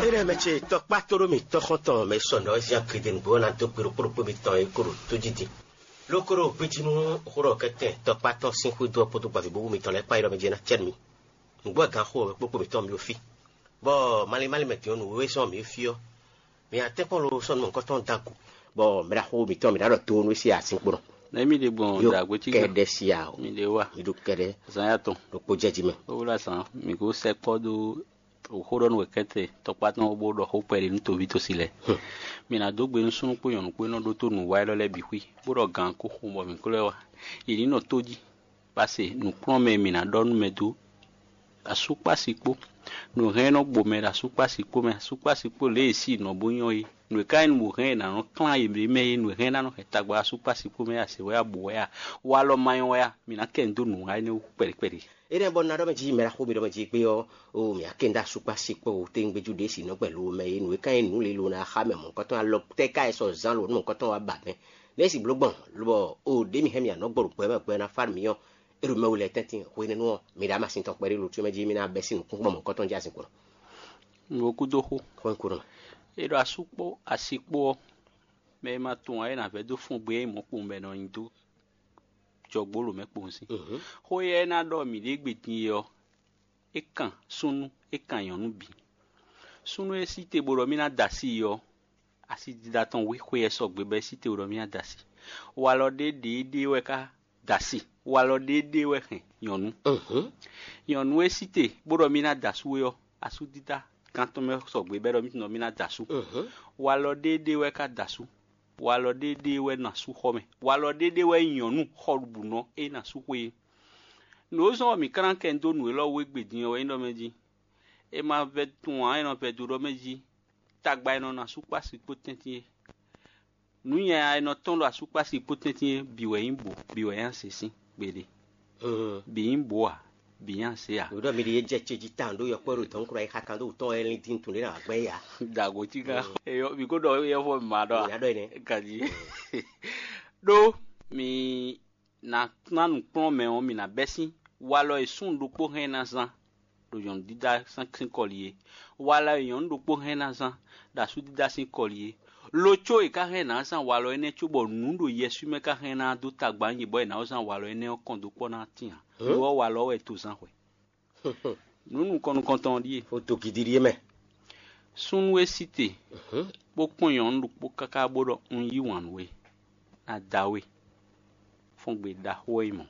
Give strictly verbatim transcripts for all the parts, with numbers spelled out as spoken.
Ere meche to patoro mi to khoton me sono sia kriden bona to piro proprio mi to e koro to jidi. Lokoro petimu horo kete to pato sin hu do poto ba bu mi to le pa iro me jena chermi. Ngwa ga ho proprio mi to mi ofi. Bo mali mali me tion we so mi fio. Mi ate ko lo son mon koton daku. Bo me ra ho mi to mi ra to no si asin kuro. Na mi de bon da go ti ke de sia o. Mi de wa. Mi du kere. Zan ya ton. Lo po jeji me. O la san mi go se ko do o horo no kete to patno obo do ho pere ni to vito sile. Mi na do gbe nsun po yon po no do to nu wa lo le bi hui. Bo do gan ko ho mo mi ko le wa. Iri no toji. Pase nu pron me mi na do nu me do asupa sipo. No reno bo me asupa sipo me asupa sipo le si no bonyo yi. No kain mu rena no klan yi me no rena no etagba asupa sipo me ase wa bo ya. Wa lo mayon ya mi na kendo nu ai ne pere pere. Ere bon na do me ji me ra ho mi do me ji pe o o mi akenda supa sipo te ngbe jude si no pelu me no kain nu le lo na ha me mo koton lo te kai so zan lo no koton wa ba me. Le si blogbon lo o de mi he mi na gboru pe me pe na far mi yo. Ero me wule tentin ko ni no mi da ma sin to pere lo tu me ji mi na be sin kun mo koton ja sin ko. Ngo ku do ho ko ko. Ero asupo asipo me ma tun ai na fe do fun gbe mo po me no yin do jogbolo me po si. Ho ye na do mi de gbe tin yo ekan sunu ekan yonu bi. Sunu e si te boro mi na dasi yo asi didaton we ko ye so gbe be si te boro mi na dasi. Wa lo de de de we ka dasi. Wa lo de de we hen yonu. Mhm. Yonu e si te boro mi na dasu yo asu dida quand me so gbe be ro mi no mi na dasu. Mhm. Wa lo de de we ka dasu. Wa lo de de we na su home. Wa lo de de we yonu horbu no e na su we. No so mi kan ken do nu lo we gbedin o e no meji. E ma ve tun an no ve duro meji. Tagba eno na su pasi potenti. Nu ya eno ton lo asu pasi potenti biwe imbo, biwe yan sesi gbede. Mhm. Bi imbo a, bi yan se a. Do mi de je cheji tan do yo poro ton kura ha kan do ton elin tin tun le na gbe ya. Da go ti ga. E yo bi ko do ye fo ma do. Ya do ne. Kaji. Do mi na nanu pon me on mi na besi walo esun do po hen na zan do yon dida san collier wala yon do po hen na zan da su dida sin collier locho e ka hen na zan walo ene chubo nundo yesu me ka hen na do tagba yin boy na zan walo ene kon do po na tin wo walo e to zan we nunu kon konton die photo kidiri me sunu e cité bo pon yon do po kaka bodo un yi wan we na dawe fon gbe da ho imo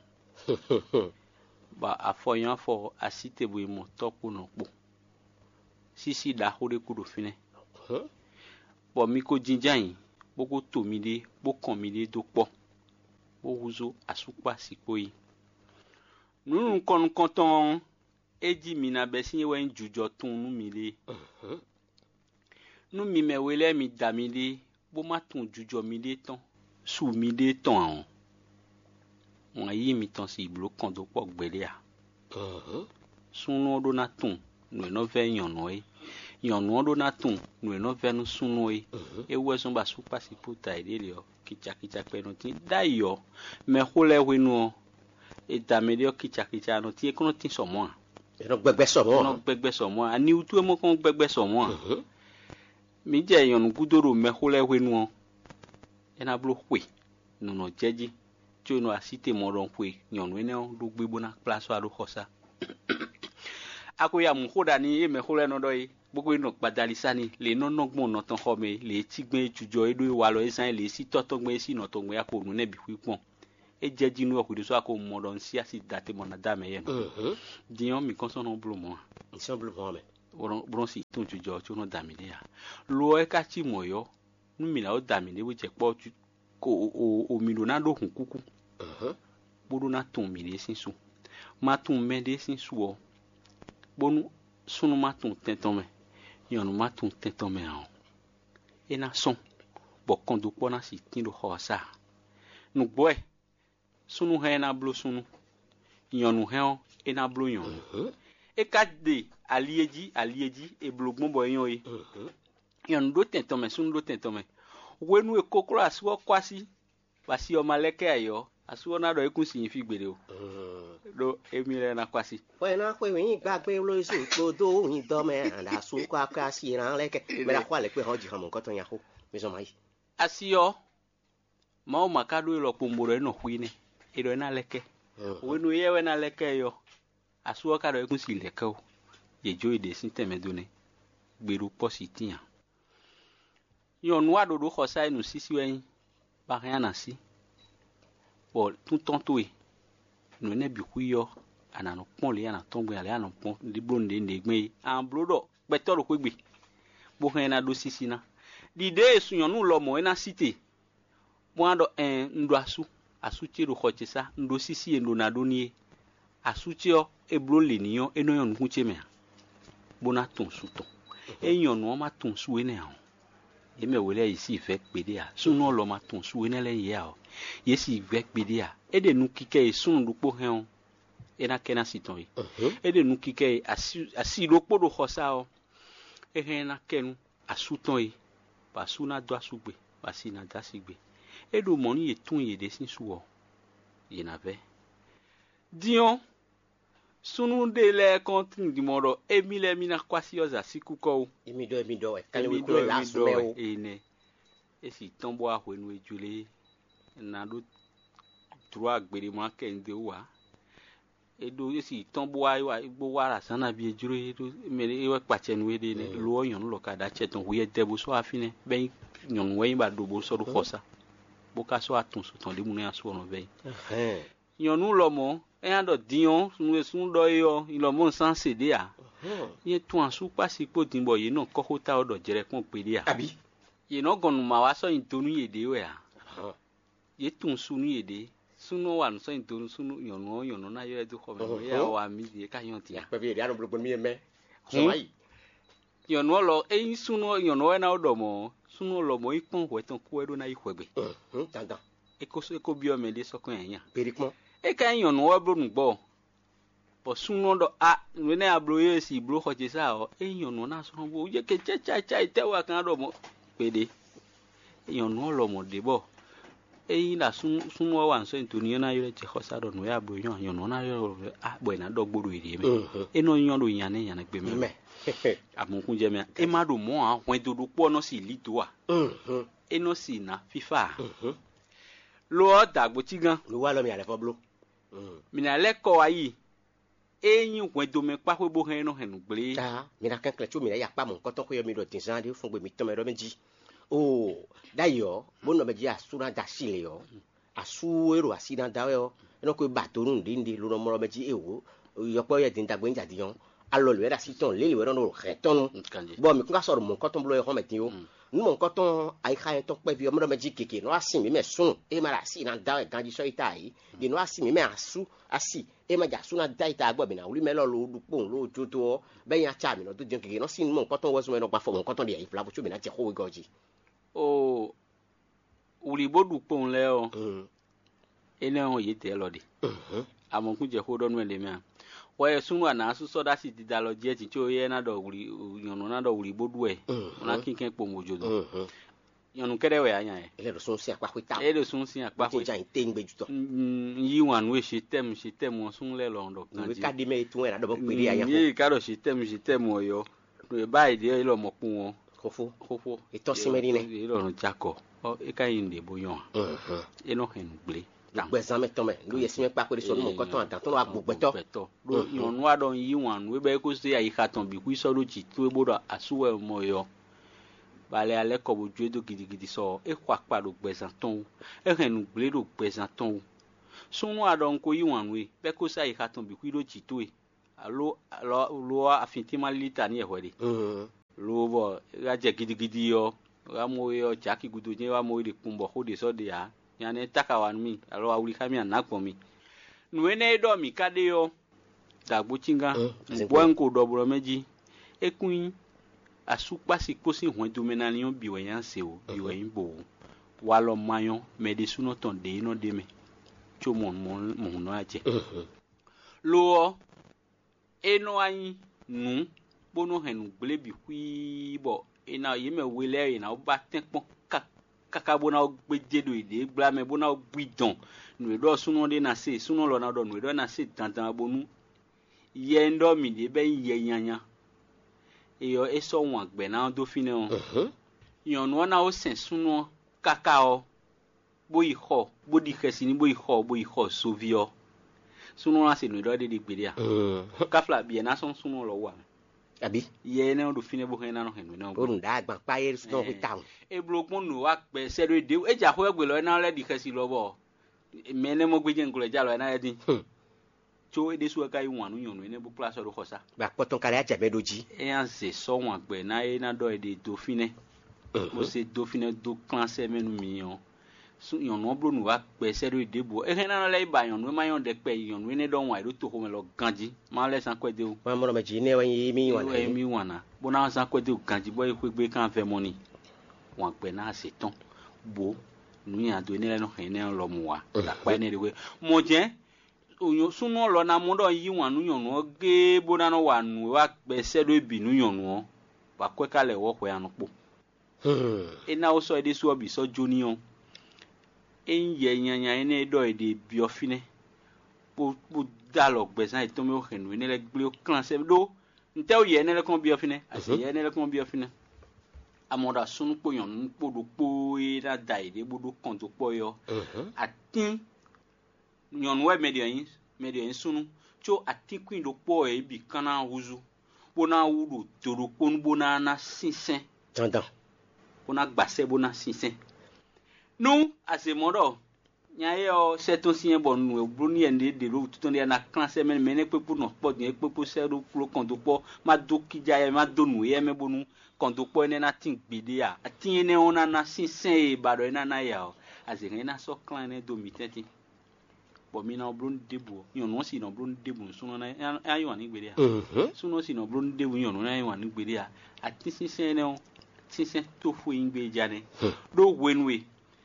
ba afoyan fo asite bo imo topu no po sisi da ho de kudo fine bo mi ko jinjan bo ko to mi de bo kan mi de do po bo huzo asupa sipoyi nunu kon konton eji mi na besin we njujo tun nu mi le nu mi me wele mi da mi le bo ma tun jujo mi le tan su mi de tan an won yi mi tan si blo kan do po gbele a mhm sunu do na tun no no ve yan no e yan no do na tun no no ve nu sunu e e we so ba su pasi puta ide le o kicha kicha pe no tin da yo me hole we nu e da me le o kicha kicha no ti e kono tin so mo e no gbegbe so mo no gbegbe so mo ani utu e mo kon gbegbe so mo mhm mi je yan gudoro me hole we nu e na blo hwe no no jeji tí no asite mo ron pe yonu ene do gbegbo na place wa do khosa akoya mu khoda ni e me khole no do yi gbogbo ino padalisa ni le no no gbon no tan ho me le ti gbe jujo e do wa lo isan le si toto gbe si no to gbe akonu ne bi pipon e jeji nu okude so akon mo don si asi date mo na da me yen mhm dion mi kon so no blo mo so blo mo me boron boron si tun jujo tí no da mi le ya lo e ka ti mo yo nu mi la o da mi le wo je po ko o o mi lo na do hun kuku mhm bodu na tun mi le sin su ma tun me de sin su o bonu sunu ma tun tenton me yonu ma tun tenton me an e na son bo kon do po na si tin do ho sa nu boy sunu he na blo sunu yonu he o e na blo yon mhm e ka de alieji alieji e blogbon boy yon e mhm yonu do tenton me sunu do tenton me wenu e kokro aswo kwasi basi o maleke ayo asuona do ekun si fi gbere o do emi re na kwasi we na kwe yin gbagbe lo isu po do yin do me and asu kwa kwa si ran leke me la kwa le pe ho ji han mo nkan ton ya ko mi so mai asio ma o makado lo pomboro no hwine ero na leke we no ye we na leke yo asuo ka do ekun si leke o ye jo ide sin teme do ne gberu positia yo no ado do khosa inu sisi wen ba rien na si bo tout tonto e no ne bi kuyo ana no pon le ana tongbe ale ana pon di blonde nde gbe an blodo petoro ko gbe bo hen na do sisi na di de sunyo nu lo mo na city mo ando en ndo asu asu ti ro khochisa ndo sisi endo na do ni asu ti o e blo le niyan eno yon ku che me bona ton su ton e yon no ma ton su ene an e me wele isi fe pede a sunu lo ma ton su ene le ye a yesi ve pede a e de nu kike sunu du po hen e na kena siton yi e de nu kike asi asi lo po do khosa o e hen na kenu asu ton yi pa su na do asu gbe pa si na da si gbe e do mo ni ye tun ye de sin su o ye na ve dion sunu de le kontin di moro emi le mi na kwasi oza siku ko emi do emi do e kale we ko la su me o e ne e si tombo a hwenu ejule na do trois gbere mo kende wa e do e si tombo a wa igbo wara sana bi ejure e do me e we pache nu e de ne lo yon lo ka da cheton wi e debo so afine ben yon we ba do bo so do khosa bo ka so atun so ton de mu na so no ve eh yon nu lo mo e ando dion sunu sun do yo ilo mo san cede a ye tun asu pasi po dinbo ye no ko ta odo jere kon pede a abi ye no gonu ma wa so intonu ye de we a ye tun sunu ye de sunu wa so intonu sunu yonu yonu na yo edu ko me ya wa mi de ka yon ti a pe bi de anu gbogbo mi me so mai yonu lo e sunu yonu na odo mo sunu lo mo ipon we ton ku edo na ihwegbe mhm dandan e ko so e ko bi o me de so kan yan perikmo e kan yon wo bro ngbo bo sunu do a we na abro ye si bro khoje sa o e yon na so bo je ke cha cha cha ite wa kan do mo pede e yon no lo mo de bo e yin da sun sunu wa nso ntoni na yo che khosa do no ya bro yon yon na yo a bo na do gboro ire me e no yon do yan ne yan gbe me amunkun je me e ma do mo a won do do po no si lito wa mhm e no si na fifa mhm lo dagbo ti gan lo wa lo mi ale fo blo mina leko ayi eyin kwen do me pa ko bo hen no hen gble ah mina kan kle chu mina ya pa mo nkan to ko yo mi do tin san de fun gbe mi ton me ro meji oh dayo bo no meji asura da sile yo asu ero asina da yo no ko ba to run dinde lo mo ro meji ewo yo po ye din dagbo nja diyan alo le ra si ton le le no reton bo mi kan so mo nkan ton blo yo ho metin yo nu mo nkan ton ai kha to pe bi o mo ro meji keke no asin mi me sun e ma ra si na da e ganji so ita yi di no asin mi me asu asi e ma ja suna da ita agbo bi na uri me lo lo dupon lo jojo be yan cha mi no to jin keke no sin mo nkan ton wo so me no pa fo mo nkan ton de yi fla bo chu mi na ti ko we goji o uri bo dupon le o ene on ye te lo de mhm amonkun je ko do nu ele mi a wa ye sunu ana asu so da si di da lo je ti o ye na do uri yonu na do uri bo du e na kinken po mojo do yonu kere we anya e ele do sun si apa ko ta ele do sun si apa ko ja inte ngbe juto yi wan we se tem se tem won sun le lo ndo kan ji we ka di me tun e na do bo pe ri aya ko yi ka do se tem se tem o yo e ba ide e lo mo kun won kofo kofo e to si me ni ne e lo no jako o e ka yin de bo yon mhm e no hen gble gbe san me ton me lu ye si me pa ko so mo nkan ton atan ton wa gbogbo to do yonu adon yi wan we be ko se ayi ka ton bi ku so do ji tu e bodo asuwe mo yo bale ale ko bo juedo gidigidi so e kwa pa do gbezan ton e henu gble do gbezan ton sunu adon ko yi wan we be ko se ayi ka ton bi ku do ji tu e alo lo afinti malita ni e hwede mhm lo bo ga je gidigidi yo ga mo yo jaki gudo je wa mo ire kumbo ho de so de ya yani taka wan mi alo awuli kami anakpo mi nuene do mi kade yo dagbo chinga bwan ko dobro meji ekun asupa si kosi hon domenani on biwe yan se o biwe yin bo wa lo mayon me de suno ton de no de me cho mon mon mon no aje lo eno ayin nu bono henu gble bi hui bo ina yime wele ina o ba ten pon kakabo na gbeje do ide gba me bo na gbidon nu do suno de na se suno lo na do nu do na se tantan abonu ye ndo mi de be ye nyanya e yo eso won gbe na do fine on yon no na o sen suno kakao bo iho bo di khesi ni bo iho bo iho sovio suno na se nu do de de gbe dia ka fla bi na son suno lo wa abi ye na do fine bo hen na no hen na o nda gba pa ye suno wi taun e blogbon nu wa pe se do de e ja ho egbe lo na le di khesi lo bo mene mo gbeje ngule jalo na yedin cho e de su aka yi wanu yonu ne bu place ro khosa ba poton kare aja be doji e an se so won gbe na e na do e de Dauphiné mo se Dauphiné do clancer menu mi yon su yonu oblo nu wa pe se do de bo e na le ba yonu ma yon de pe yonu ne do wan e do to ko me lo ganji ma le san kwede o ma mo me ji ne wan yi mi wana e mi wana bo na san kwede o ganji bo e gbe kan fe money wan pe na se ton bo nu ya do ne le no hen ne lo mu wa la pa ne de we mo je oyo sunu lo na mo do yi wan nu yonu ge bo na no wa nu wa pe se do bi nu yonu ba kwe ka le wo ko ya no po hmm e na o so e de su obi so joni on en ye nyanya ene do e de bi ofine po po dalo gbe san e to me o hen ne le gbe o clan se do nte o ye ne le kon bi ofine ase ye ne le kon bi ofine amoda sunu po yon po do po e da dai de bodo kon to po yo atin yon we media yin media yin sunu cho atin queen do po e bi kana huzu bona wudu toro pon bona na sinsen tandan bona gbase bona sinsen nu ase modo nyaye o seton sien bon nu bruni ende de ro tuton de na clanse men men pepu no po de pepu se ro pro kon to po ma do kija e ma do nu ye me bonu kon to po ne na tin gbede ya atin ne ona na sinsen e baro na na ya o ase na so clan ne do miteti bo mi na brun debu yon no si no brun debu suno na ayi wan ni gbede ya suno si no brun debu yon no ayi wan ni gbede ya atin sinsen ne o sinsen to fu ingbe jane do wenwe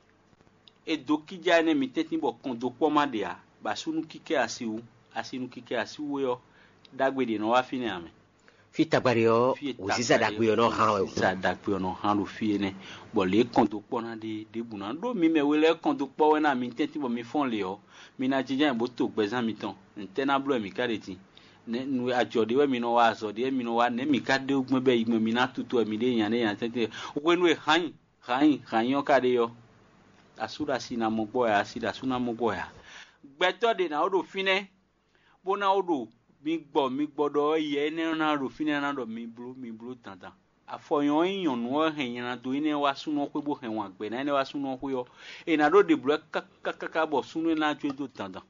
e do kija ne miteti bo kon do po ma de ya ba sunu kike asiu asinu kike asiu yo dagbede no wa fini ame fi tagbari yo osisa dagbe yo no han o sa dagbe yo no han lo fi ne bo le kon do po na de de bu na do mi me we le kon do po we na miteti bo mi fon le yo mi na jijan bo to gbezan mi ton ntena blo mi kareti ne nu ajode we mi no wa so de mi no wa ne mi ka de ogun be igbe mi na tutu mi de yan ne yan tete we nu e han han han yo ka de yo asura si na mo boya si da suna mo boya gbeto de na odo fine bo na odo mi gbo mi gbodo ye ne na ro fine na do mi blu mi blu tantan afoyon yan no hen yan do ine wa sunu ko bo hen wa gbe na ne wa sunu ko yo e na do de blu ka ka ka bo sunu na twe do tantan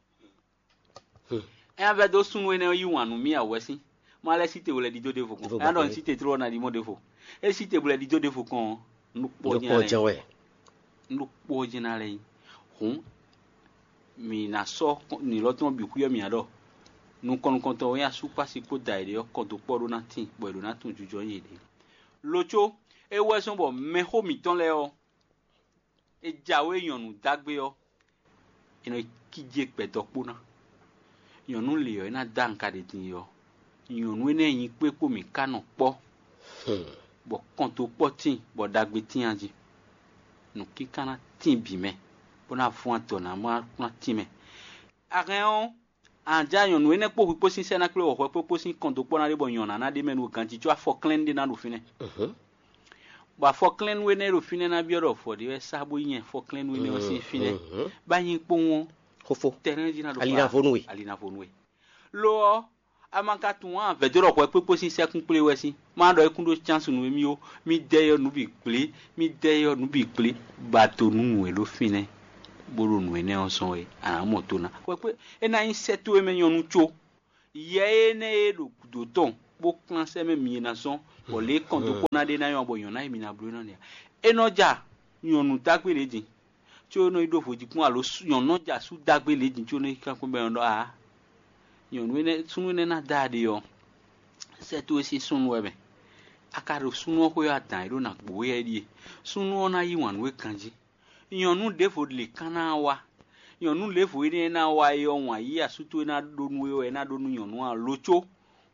e ave do sunu ne yi wanu mi awesi ma le site wo le di do de fo kon e don site tro na di mo de fo e site blu di do de fo kon nu po jan nu po jan ale hun mi na so ni lo ton bi ku yo mi ado nu kon kon to ya su pasi ko dai de ko do po na tin bo do na tun jujo yin de locho e we so bo me ho mi ton le o e jawe yonu dagbe o ino kije pe do po na yonu le yo na dan ka de tin yo yonu ne yin pe ko mi kanu po bo kon to po tin bo dagbe tin anji nu kikana tin bi me bona fun ato na ma na tin me areon anja yonu ne po po sin se na kle o po po sin kon to po na de bo yona na de menu kan ti tu afo clean de na do fine mhm ba fo clean we ne ro fine na bi ro fo de sabo yin fo clean we ne o sin fine ba yin po won hofo terrain di na do alina fonwe alina fonwe lo amanka tun an ve do ro po po sin se kun ple we sin ma do ekun do chance nu mi o mi de yo nu bi ple mi de yo nu bi ple ba to nu we lo fine boro nu ene on so e an moto na ko pe e na insetu e menyon nu cho ye ne do do ton bo kan se me mi na son bo le kon to na de na yon bo yon na mi na bro na ne e no ja yon nu dagbe le din cho no ido foji kun alo yon no ja su dagbe le din cho no kan ko be yon do a yon nu ne sunu ne na da de yo setu e si sunu we be akaro sunu ko ya dan ro na gbo ye die sunu na yi wan we kanji yonu defo le kana wa yonu le fo ine na wa yo wa yi asuto na donu we na donu yonu a locho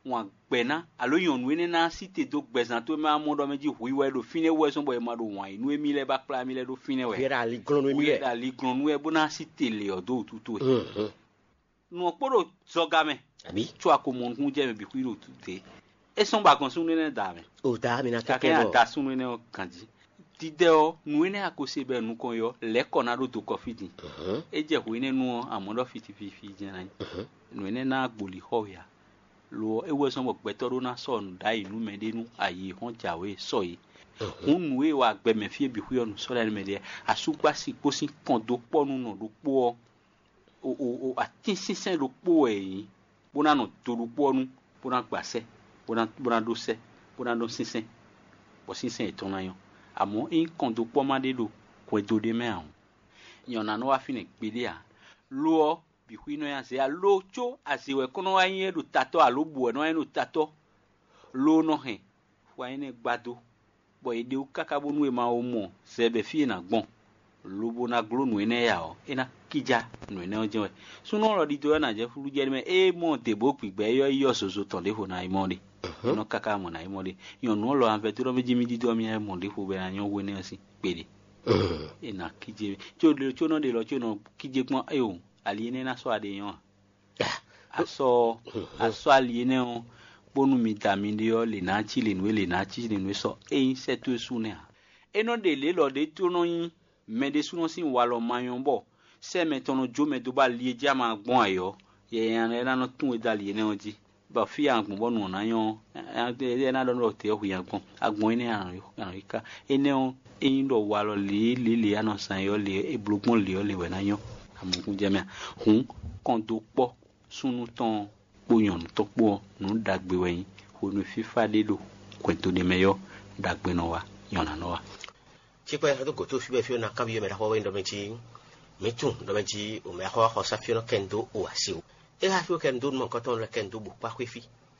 wan gbena alo yon wene na cité do gbezan to ma mo do meji huiwe do fine we so boy ma do wan inu emi le ba kla mi le do fine we era li glonu emi le da li glonu e bo na cité le odo tutu e no poro zogame abi tu akomon kun je me bi huiro tute e son ba kon sunu ne da me o da mi na ka ke da sunu ne o kanji tideo nuene akose be nu kon yo le kona do to kofidi e je huine nu amodo fiti fifi je na nuene na gboli ho ya lo ewe so mo gbeto ro na so nu dai nu me de nu ayi hon jawe so yi unu e wa gbe me fie bi hu onu so la me de asugba si posi kon do po nu no do po o o o atin sisen do po e bona no to do po nu bona gbase bona bona do se bona do sisen bo sisen e ton na yo amo in kon do po ma de do ko do de me an yona no wa fine gbede a lo bi hu no ya se a lo cho asiwe kono wa yin do tato a lo bu no yin do tato lo no he wa yin gbado bo ide u kaka bonu e ma o mo se be fi na gbon lo bo na glo nu ene ya o ina kija nu ene o je so no ro di to na je fulu je me e mo te bo pigbe yo yo soso ton de fo na imo de no kaka mo na imo de yon no lo an fe to meji mi di do mi e mo de fo be na yon we ne si pede ina kije cho le cho no de lo cho no kije pon e o aliene na so ade yon aso aso aliene o bonu mi da mi de o le na chi le nu le na chi le nu so e se to su ne e no de le lo de to no yin me de su no sin wa lo mayon bo se me to no jo me do ba lie ja ma gbon ayo ye yan era no tun e da aliene o ji ba fi an gbon bonu na yon e na do no te o yan gbon agbon ni an an ka ene o e ndo wa lo le le le ano san yo le e blogbon le o le we na yon amukun je me hun kon do po sunu ton boyon to po nu dagbe wen honu fifa de do kwento de meyo dagbe no wa yona no wa chipo ya do goto fi be fi na kabiyo me da ho ndo mechi metu ndo mechi o me ho ho sa fi no kendo o asiu e ha fi kendo mo ko ton le kendo bu pa kwefi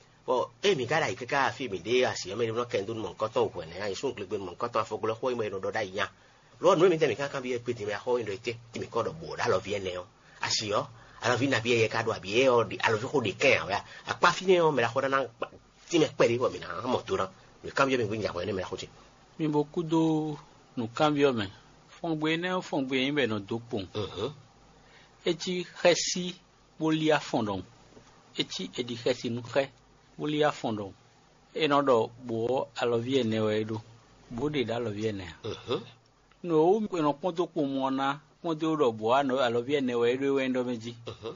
o e mi gara ike ka fi mi de asiu me no kendo mo ko ton ko ne ai sun gbe mo ko ton afoglo ho me no do da yan lo nu mi te mi kan kan bi e pe ti me ho ndo ite ti mi ko do bo da lo vi ene o asiu ala vina bie ye kadwa bie o di alo ko de ken ya apa fine o me la khoda na ti me pere ko mi na motura mi cambio mi winja ko ne me la khoti mi beaucoup do no cambio me fon gbe ne fon gbe yin be no do pon mhm e ti resi bolia fondon e ti e di resi nu kre bolia fondon e no do bo alo vie ne we do bo de da lo vie ne mhm no ko no pon to ko mo na mo de ro bo ano alo vie ne we do we ndo meji mhm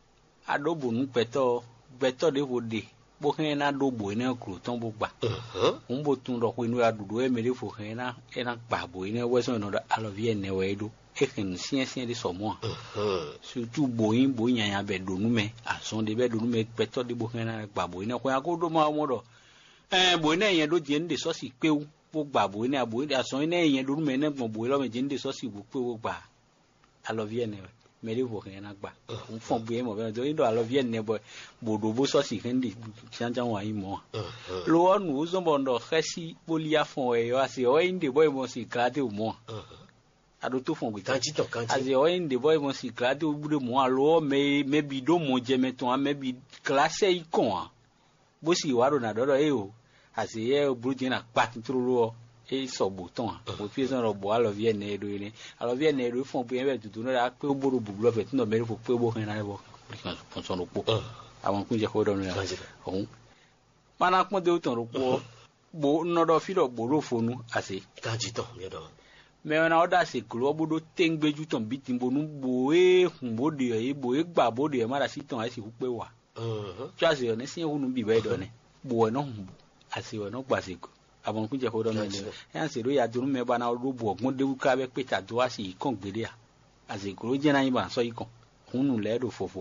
ado bo nu peto beto de wo de bo hen na do bo ne kru ton bo gba mhm un bo tun ro ko inu adudu e mere fo hen na e na gba bo ne we so no alo vie ne we do e ken sien sien de so mo mhm surtout bo yin bo yan ya be do nu me ason de be do nu me peto de bo hen na gba bo ne ko ya ko do ma mo do eh bo ne yen do je nde so si pe bo gba bo ne abo ason ne yen do nu me ne gbon bo lo me je nde so si bo pe wo gba alo vie ne mere vo hen na gba un fon bu e mo be do indo alo vie ne bo bodo bo so si hen di chanjan wa imo lo onu zo bondo khesi bolia fon e yo asi o inde boy mo si grade o mo ado to fon bi kanji to kanji asi o inde boy mo si grade o bude mo alo me me bi do mo je meton me bi classe ikon bo si wa ro na do e o asi e buru na pa tru e so bouton o fi so ro bo alo vie ne do ni alo vie ne do fon bi e be tutu no da pe oboru bublo fe tun do mere fo pe bo hen na bo fon so ro po awon kun je ko do ni ohun mana pon de o ton ro po bo no do fi do gboro fonu ase kanji to mi do me na oda se glo bodo tengbeju ton bi tin bo nu bo e hun bo de e bo e gba bo de e ma da si ton ase hu pe wa mhm chase ne sin hunu bi be do ne bo no hun ase wo no gba se abon kun je ko do me le yan se ro ya duru me ba na ro bo ogun de wuka be pe ta do asi ikon gbede a ase gro je na yin ba so ikon hunu le do fofo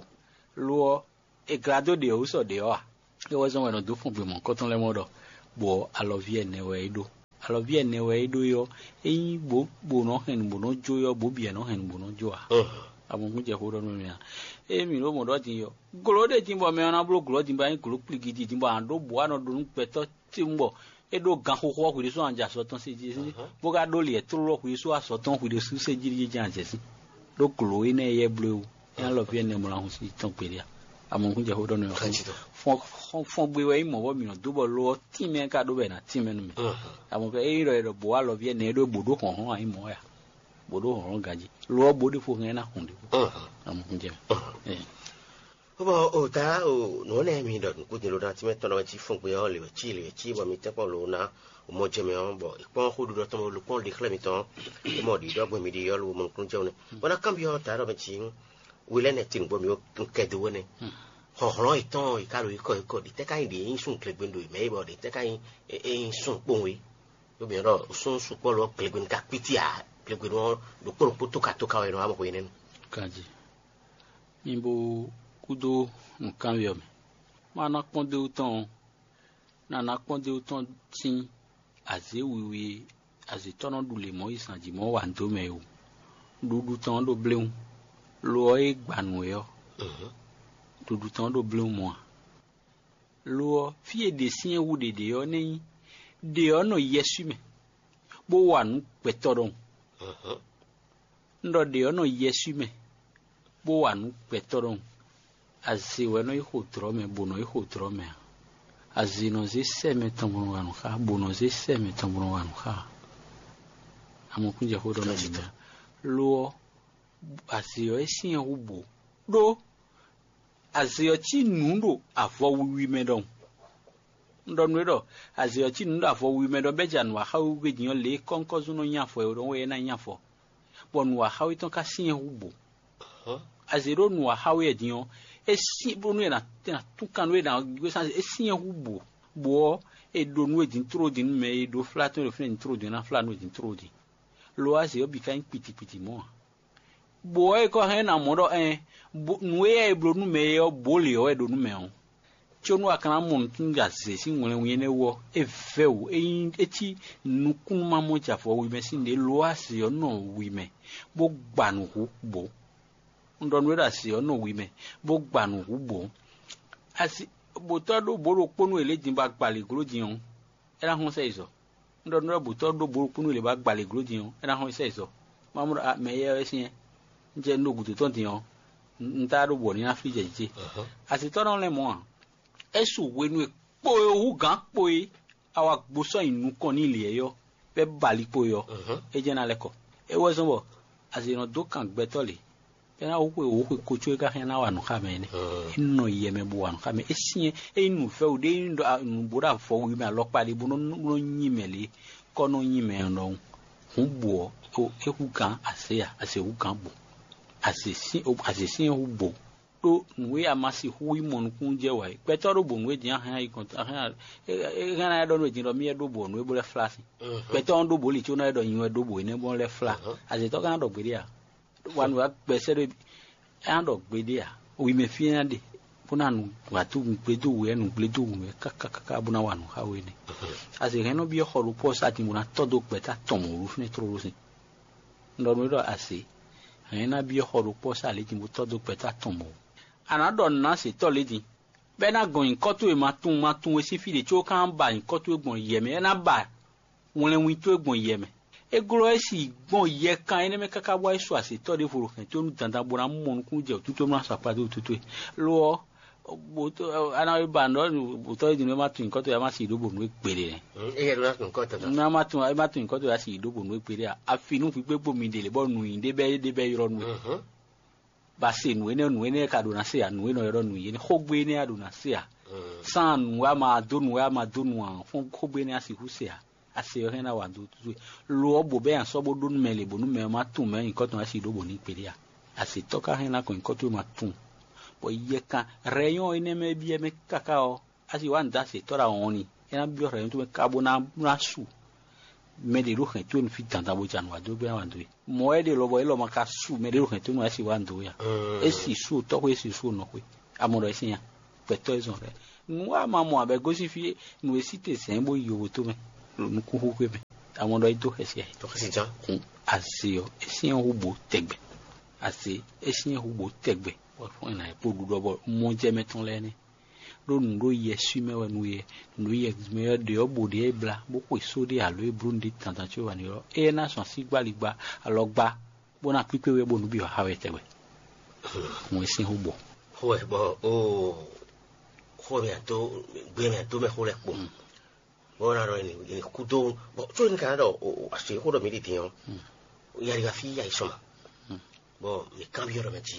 lo e grado de o so de o e wo so we no do fun bi mo ko ton le mo do bo alo vie ne we do alo vie ne we do yo e bo bo no hen bo no jo yo bo bi no hen bo no jo a abon kun je ko do me ya e mi ro mo do tin yo glo de tin bo me na blo glo tin ba yin glo pligidi tin bo an do bo ano do nu peto tin bo edo gan ho ho kuri so anja so ton se ji bo ga do le tru ro kuri so aso ton kuri su se ji ji jan je si do glo ine ye blue yan lo fi ne mo la hun si ton pe dia amon kunje ho don yo fon fon gbe we mo bo mi no do bo lo ti me ka do be na ti me no me amon ke e ro ro bo wa lo vie ne do bodo hon hon ai mo ya bodo hon gaji lo bodo fo ngena hunde amon kunje eh Oba o ta o no ne mi do ku ni lo da ti me to no ti fun pe o le chi le chi bo mi te po lo na o mo je me on bo ipon ko do to mo lo pon de kle mi ton mo di do bo mi di yo lo mo kun je ne bona cambio ta ro be chi wile ne tin bo mi o ke de woni ho ho iton i ka ro iko iko di te ka di in sun kle gbendo me bo di te ka in in sun pon we yo bi ro sun su po lo kle gbendo ka piti a kle gbendo do po po to ka to ka we no amo ko inen kaji mimbo kudo nkan yo me mana ponde uton na na ponde uton tin aze wiwi aze tono dule mo isanji mo wa ndo me o dudu ton do bleun lo e gbanu yo mhm dudu ton do bleun mo lo fie de sien wu de de yo ni de yo no yesu me bo wa nu petoron mhm ndo de yo no yesu me bo wa nu petoron azi weno iho drome bono iho drome azi no ze seme tambono wanu kha bono ze seme tambono wanu kha amo kunja ho dono bina lo azi yo esin hubo do azi yo chi nundo afo wiwi medon ndo nwedo azi yo chi nundo afo wiwi medon bejan wa ha ugwe nyo le konkozu no nyafo e ro we na nyafo bonu wa ha witon ka sin hubo azero no ha we dinyo esi bonu na na tukan we na go san esi hubo bo e do no edin tro din me e do flat no fin tro din na flat no edin tro din lo azi obi kan piti piti mo bo e ko he na modo eh no e bro no me yo boli o e do no me on chonu akana mon tunga se si nwere wi ne wo e feu e eti nukun ma mo jafo wi me sin de lo azi yo no wi me bo gbanu hu bo ndon we da si yo no wi me bo gbanu hu bo asi bo to do boro ponu ele din ba gbale grojin on era hon se iso ndon we bo to do boro ponu ele ba gbale grojin on era hon se iso mamuru a me ye esin nje no gudu ton tin on nta do bo ni afrije je asi to don le mo esu we nu po hu gan po e awa gboso inu kan ni ile eyo be bali po yo e je na leko e wo so bo asi no do kan gbetole ena wo ko wo ko chwe ka hena wa no khamene inno yeme bu wa no khame esin e nu fe o de ndo nu bura fo wi me alopa le bu no no nyimele ko no nyime no hu bu o e hu kan ase ya ase hu kan bu ase sin o ase sin hu bu do nwe amasi hu imon kun je wa pe to ro bo nwe dian han ikon han e gana do no jin do mi e do bo nwe bo le flash pe to ndo bo li ti o na do yin e do bo ne bo le flash ase to kan do gbe dia wan wa besere ando gbedia wi me fiande punanu watu gbedo we nu gbedo we kakaka buna wanu hawe ni ase reno bi holu po sati muna todo peta tomu ruf ne tro rusin ndo ndo ase rena bi holu po sale ti mo todo peta tomu anado na se to ledi be na gon nkan to e matun matun we si fi de ti o kan ba nkan to egbon yeme na ba won le win to egbon yeme egro esi gbon ye kan ene me kaka wa isu ase to de furu kan to nu tanda bora mon kun je tutu ma sa pa do tutu lo bo to ana ba no bo to di ma tun nkan to ya ma si do bo nu pere e ye na nkan to na ma tun ma tun nkan to ya si do bo nu pere afinu fi gbe mi dele bo nu yin de be de be ro nu ba se nu ene nu ene ka do na se ya nu ene ro nu yin ho gbe ne adu na se ya san nu wa ma do nu wa ma do nu an fun ko gbe ne asi hu se ya ase yo hena wa do tu lo obo be an so bo do nu mele bo nu me ma tun me nkan to asi do bo ni pere ya ase to ka hena ko nkan to ma tun bo ye kan reyon ene me bi e me kaka o asi wa nda se to ra won ni ena bi o reyon to me ka bo na na su me de ro kan to nu fi tanda bo jan wa do be wa do mo e de lo bo e lo ma ka su me de ro kan to nu asi wa ndo ya e si su to ko e si su no ko amoro esin ya pe to ezon re nu wa ma mo abe go si fi nu e si te sen bo yo to me nu ku hu kwe me amon do ito esi e to kasi jan asio esi en hubo tegbe asi esi en hubo tegbe o fun na e podu do bo mo je meton le ni do nu yesu me wa nu ye nu ye me de obo de ebla bo ko so de alo e brundi tantan ti o wa ni ro e na so si gbaligba alogba bo na pipe we bo nu bi o hawe tegbe mo esi en hubo ouais bon oh ho bientôt bien bientôt me ho le po bon alors ni ni kudo bon tu ni kana do asi ho do mi di yo ya riga fi ya isoma bon mi cambio do meji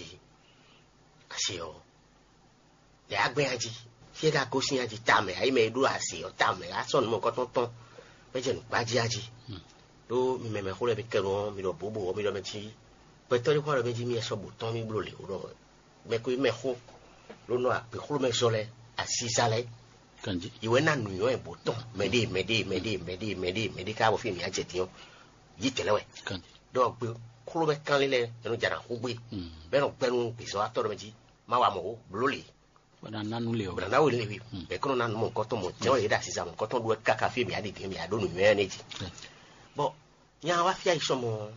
asi o le agbe aji se da ko sin aji ta me ai me du asi o ta me aso ni mo ko ton ton be je nu pa ji aji do mi me me ho le bi kero mi do bobo mi do meji pe to ni ko do meji mi e so bo ton mi blo le o do me ko me ho lo no a pe ho me so le asi sale kanji iwe na nu yo e bo ton me de me de me de me de me de me de ka bo fi mi aje ti o yi telewe kanji do pe ko be kan le enu jara ko gbe be no pe nu piso ato do meji ma wa mo blo le bana nanu le o bana na wo le wi be ko na mo ko to mo je o ye da si sa mo ko to do kaka fi mi ade ti mi ado nu yo energy bo nya wa fi aiso mo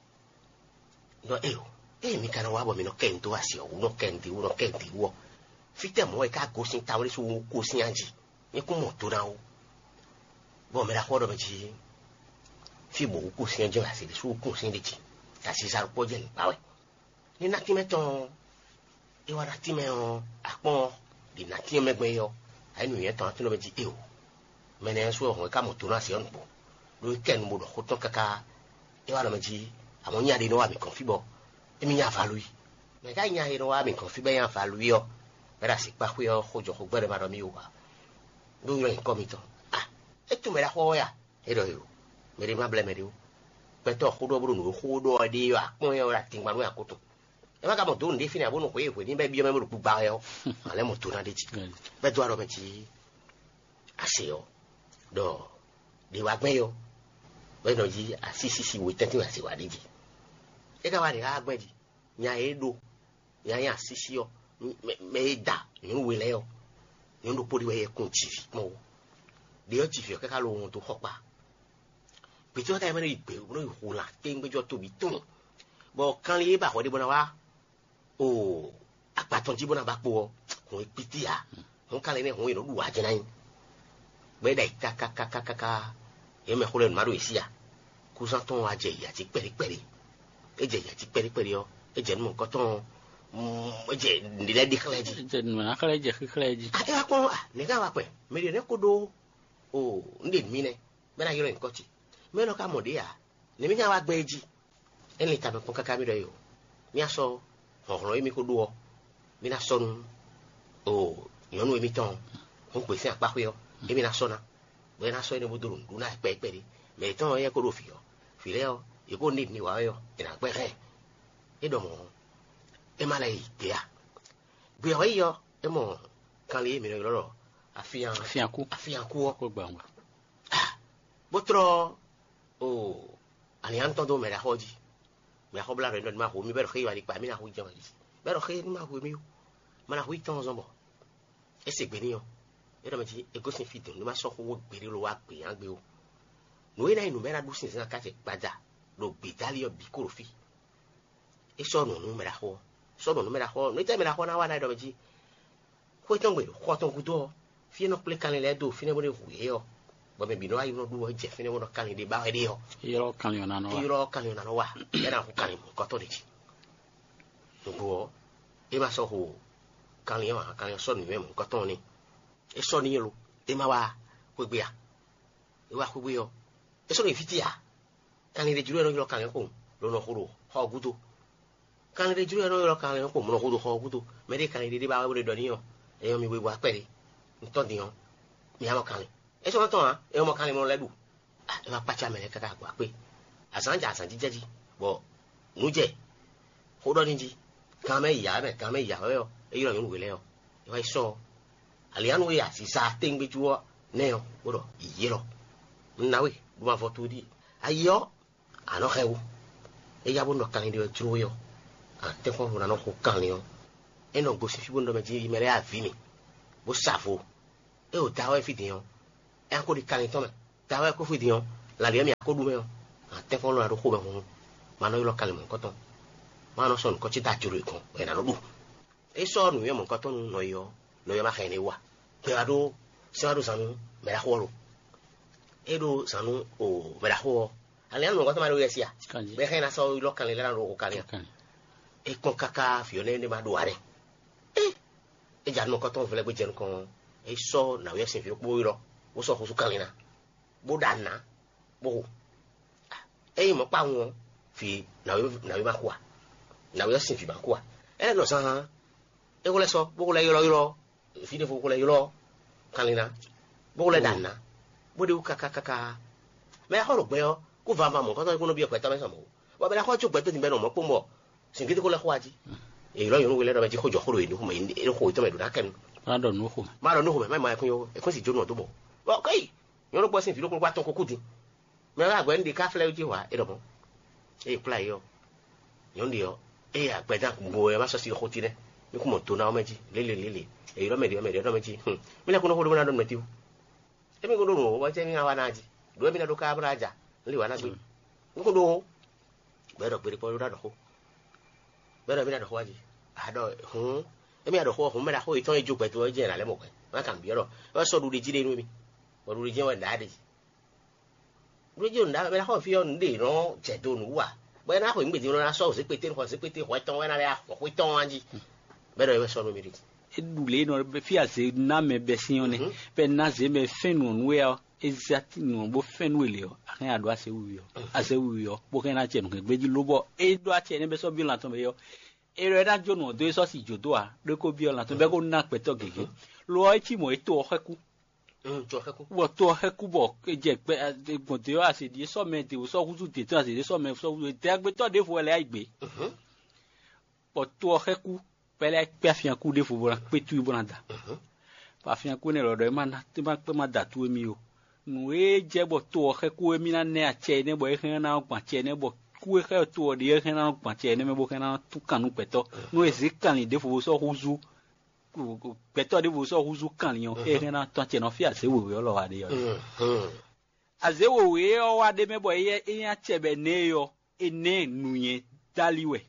do e o e mi kana wa bo mi no kento asi o no kenti o no kenti wo fi te mo e ka go sin ta wori so ko sin anji e ko mo to na o bo me la ko do meji fi bo ko sin anji asi de so ko sin de ji ta si sa po je ni pa we ni na ti meton e wa na ti me o apon di na ti me gbe yo ai nu yen tan ti no meji e o me ne so ho ka mo to na si on po lo ken mo do ko to kaka e wa na meji àwọn nya de no wa mi kon fi bo e mi nya fa lui me ka nya he no wa mi kon fi be nya fa lui yo era si pa yo ho jo ho gbere ma do mi wa do yo en komito ah e tu me la ho ya e do yo me ri ma ble me ri o pe to ho do bru no ho do de yo apon yo ra tin gba no akoto e ma ka mo do ndi fi ni abonu ko e ko ni be bi yo me mo ku gba yo ale mo to na de ji be do aro me ji ase yo do de wa gbe yo be no ji asisi si wo tenti wa si wa de ji e ka wa de a gbe ji nya e do nya ya asisi yo me me da ni we le yo ni ndo pori we kun chi mo de yo chi fi ka ka lo ohun to hopa pe ti o ta me ri pe o no hu la te ngbe jo to bi tun bo kan le ba ho de bona wa o apaton ji bona ba po ko e piti ya won kan le ne won ino du wa je nan be da ka ka ka ka ka e me ho le ma do isi ya ku san ton wa je ya ti peri peri e je ya ti peri peri yo e je mo ko ton je ndile di kleji je na kleji kleji ate wa ko ne ga wa pe me de ko do o ndi mi ne be na yoro nko chi me no ka mo de ya ne mi ga wa gbe ji en le ta me kon kaka mi do yo mi aso ọ̀rọ̀ mi ko do o mi na so nu o yonu mi ton on pe se apa yo e mi na so na be na so ni mo do ndu na pe pe ri me ton ye ko do fi yo fi le o e ko ni ni wa yo ina pe re e do mo e ma le ite ya bi o yo e mo kan le mi lo lo afian afian ku afian ku ko gba wa botro o ani anton do me la hoji me a hobla rendo ma ho mi bero khei wa di pa mi na ho jama di bero khei ma ho mi ma na ho ton zombo e se gbe ni yo e do me ti e go sin fi dun ni ma so ko wo gbere lo wa pe an gbe o no e na inu me ra du sin sin ka te pada lo gbe dali yo bi ko fi e so no no me ra ho so no no me ra ho no te me ra ho na wa na do me ti ko ton gbe ko ton ku do fi no ple kan le do fi ne bo ne hu ye yo bo me bi no ayi no du o je fi ne bo no kan de ba de yo yoro kan yo na no yoro kan yo na no wa era ho kan mo ko to de ji bo e ma so ho kan yo kan yo so ni me mo ko to ni e so ni lo e ma wa ko gbe ya e wa ko gbe yo e so ni fiti ya kan de juro no yo kan yo ko lo no horo ho gudo kan de juro no yo kan yo ko mo no horo ho gudo me de kan de de ba wa de do ni yo e yo mi we wa pe de nto di yo mi ha mo kan e so to ha e mo kan mo le du e wa pa cha me le kaka gba pe asanja asanji jeji bo nuje ho do ni ji kan me ya me kan me ya yo e yo yo we le yo e wa so alianu ya si sa tengbe juo ne yo bo iye lo na we du ma foto di ayo ano hewu e ya bo no kan de juo yo a te ko na no ko kan yo e no go si fi bo ndo me ji mere avini bo safo e o ta we fi di yo e ko di kan to me ta we ko fi di yo la le mi ko du me yo a te ko na do ko be ho ma no yo lo kan mo ko to ma no son ko chi ta juro ko e na no du e so nu yo mo ko to no yo no yo ma khene wa pe ado se ado sanu me la holo e do sanu o me la ho ale anu ko to ma do yesia be khena so lo kan le la ro ko kan e kon kaka fione ne ma do are e e jan mo ko ton vele gbe jen kon e so na we sin fi po iro wo so ko su kan lina bo dana bo e mo pa won fi na we na we ma kwa na we sin fi ba kwa e lo san e ko le so bo ko le iro iro fi de fo ko le iro kan lina bo ko le dana bo de ka ka ka me ha ro gbe o ko va ma mo ko to ko no bi e ko ta me so mo wa be la ko ju gbe to ti be no mo po mo sin ki ko le kwa ji e lo yo no we le do be ji ko jo ko ro ni ko me e ko to me do da ken ma do no ko ma do no ko me ma kun yo e ko si jo no to bo o kai yo no po sin fi lo ko wa ton ko kuti me ra gbe ndi ka fle ji wa e do mo e play yo yo ndi yo e ya gbe da bo e ma so si ko ti ne mi ko mo to na o meji lele lele e lo me di o me di do meji mi le ko no ko do na do meti e mi ko do no wa je mi wa na ji do mi na do ka bra ja li wa na gbe ko do be do pe po do da do ko be do mi na do ko ji a do hun e mi a do ko hun me da ko itan ejo pe to je na le mo pe ma kan bi ro wa so du de ji de nu mi o du de je wa da de du je nda me da ko fi on de no je do nu wa be na ko mi de no na so se pe te ko se pe te ko ton wa na le a ko ton anji be do e so no mi ri edule no be fi ase na me be sione pe na ze me fenu nwe exact no bo fenu ile o akan ado ase wi o ase wi o bo kan na che no gbeji lobo e do a che ne be so bi lan ton be yo e re da jo no do so si jo do a de ko bi o lan ton be ko na pe to gege lo e chi mo e to heku mm to heku wo to heku bo ke je pe gun te o ase di so me te o so huzu te to ase di so me so te agbe to de fo ele aigbe mhm bo to heku pele pe fian ku de fo bo pe tu bo nda mhm pa fian ku ne ro do ma na ti ma pe ma da tu mi o nu e je bo to heku mi na ne a che ne bo e kan na pa che ne bo ku e ka to de e kan na pa che ne me bo kan na tu kanu pe to nu e zi kan ni de fo so huzu pe to de fo so huzu kan ni o e kan na to che no fi ase wo we lo wa de yo mhm aze wo we o wa de me bo e e a che be ne yo e ne nu yen daliwe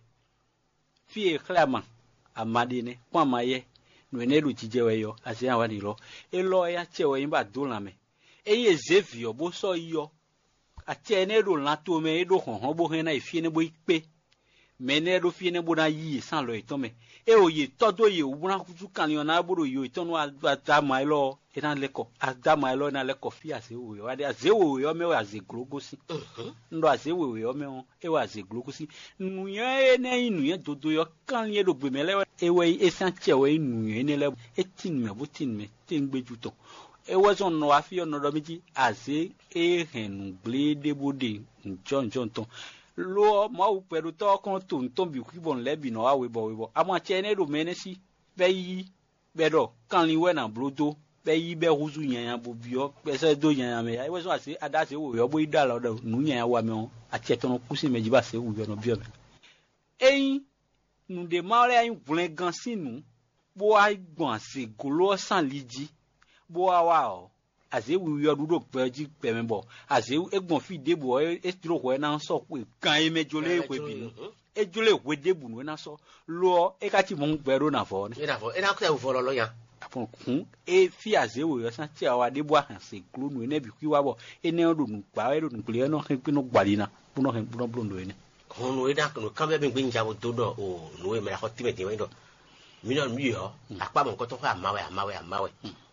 fi e clama amadine kwa maye nwene lu jijewe yo ase an wadi lo e lo ya chewe yin ba do lan me e ye zevio bo so yo ate ne do lan to me e do hon hon bo hen na ifi ne bo ipe me ne do fi ne bo na yi san lo iton me e oye todo ye ubuna kutu kan yo na bo yo iton wa da mai lo e na leko ada mai lo na leko fi ase wo yo ade ase wo yo me wa ze glogosi ndo ase wo yo me o e wa ze glogosi nu ye ne inu ye dodo yo kan ye do gbe me le e we e san chewe inu ye ne le e tin me bo tin me tin gbeju to e wo so no afi ono do meji ase e henu gle de bode njon njon to lo ma u peru to kon to nton bi ku bon le bi no awe bo we bo ama che ne do menesi be yi be do kan li we na blodo be yi be huzu yan bo bi o be se do yan me e wo so ase ada se wo yo bo ida lo do nu yan wa me o ati to no kusi meji ba se wo yo no bi o me eyin nu de ma re ayin vlen gan sinu bo ai gbon se golo san liji bo awa o ase wi yo dudo pe ji pe me bo ase egbon fi debo e tiro ko na so pe kan e mejole ko bi e jole we debu no na so lo e ka ti mo gbero na fo ni e na fo e na ko e fo lo lo yan apon kun e fi ase wi yo san ti awa debo ahan se glo no ne bi ki wa bo e ne do nu pa e do nu ple no kin pinu gbalina puno kin puno blondo e ne hono e da no kan be bi nja bo do do o no e me la ko ti me ti we do mi no mi yo apa mo ko to ko amawe amawe amawe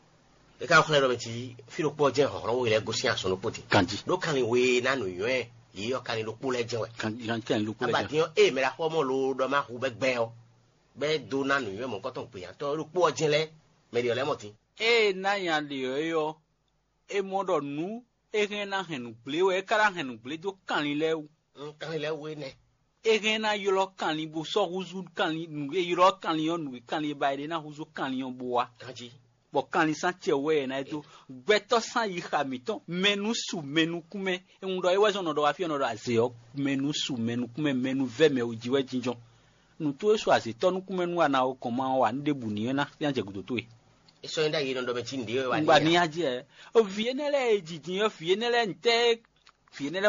e ka khole ro beti fi ro po je hon ro ile gosi aso no poti kanji do kan we na no yo e yi yo kan lo po le je we kan kan kan lo po le je abati yo e me la ko mo lo do ma hu be gbe o be do na no yo mo ko to pe yan to lo po je le me ri ole mo ti e na yan le yo e mo do nu e ken na henu ple we kara henu ple do kan le o kan le we ne e ken na yo lo kan li bo so huzu kan li nu e yo lo kan li on nu kan li ba de na huzu kan li on bo wa kanji bo kan li san che we na eto gbeto san yi khamiton menu su menu kume e ndo e we so no do wa fi no do ase o menu su menu kume menu ve me o jiwe jinjon nu to so ase to nu kume nu ana o kon ma wa ndebu ni na fi anje gudo to e eso nda yi no do be ti ndi we wa ni ngba ni aje o fi enele ejijin o fi enele nte fi enele